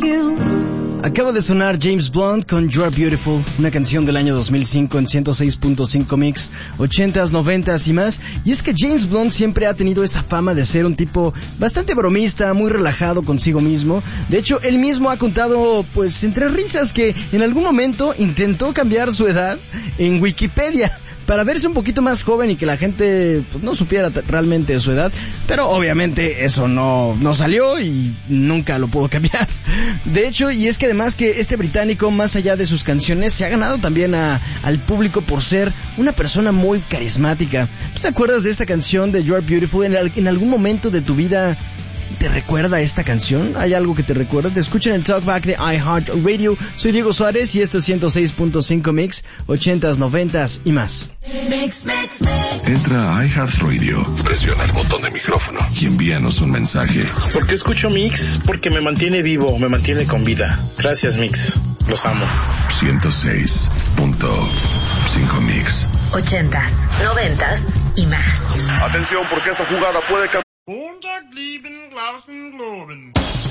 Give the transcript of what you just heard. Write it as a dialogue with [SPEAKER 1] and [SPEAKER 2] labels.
[SPEAKER 1] Acaba de sonar James Blunt con You Are Beautiful, una canción del año 2005 en 106.5 Mix, 80s, 90s y más. Y es que James Blunt siempre ha tenido esa fama de ser un tipo bastante bromista, muy relajado consigo mismo. De hecho, él mismo ha contado, pues, entre risas, que en algún momento intentó cambiar su edad en Wikipedia para verse un poquito más joven y que la gente pues, no supiera realmente su edad, pero obviamente eso no salió y nunca lo pudo cambiar. De hecho, y es que además que este británico, más allá de sus canciones, se ha ganado también al público por ser una persona muy carismática. ¿Tú te acuerdas de esta canción de You Are Beautiful? ¿En algún momento de tu vida te recuerda esta canción? ¿Hay algo que te recuerda? Te escuchan el Talkback de iHeartRadio. Soy Diego Suárez y esto es 106.5 Mix, 80s, 90s y más.
[SPEAKER 2] Entra a iHeartRadio, presiona el botón de micrófono y envíanos un mensaje.
[SPEAKER 3] ¿Por qué escucho Mix? Porque me mantiene vivo, me mantiene con vida. Gracias, Mix. Los amo.
[SPEAKER 2] 106.5 Mix.
[SPEAKER 4] 80s, 90s y más.
[SPEAKER 5] Atención, porque esta jugada puede cambiar.